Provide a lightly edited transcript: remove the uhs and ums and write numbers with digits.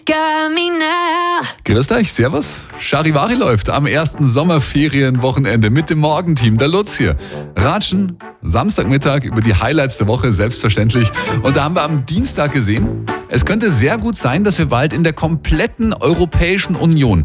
Grüß euch, servus. Charivari läuft am ersten Sommerferienwochenende mit dem Morgenteam. Der Lutz hier. Ratschen, Samstagmittag über die Highlights der Woche, selbstverständlich. Und da haben wir am Dienstag gesehen, es könnte sehr gut sein, dass wir bald in der kompletten Europäischen Union